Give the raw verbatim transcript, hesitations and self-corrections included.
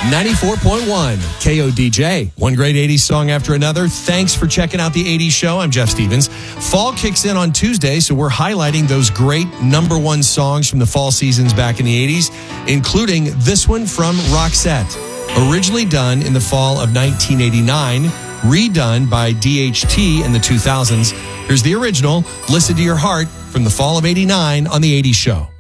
ninety-four point one K O D J. One great eighties song after another. Thanks for checking out the eighties show. I'm Jeff Stevens. Fall kicks in on Tuesday, so we're highlighting those great number one songs from the fall seasons back in the eighties, including this one from Roxette. Originally done in the fall of nineteen eighty-nine, redone by D H T in the two thousands. Here's the original, Listen to Your Heart, from the fall of eighty-nine on the eighties show.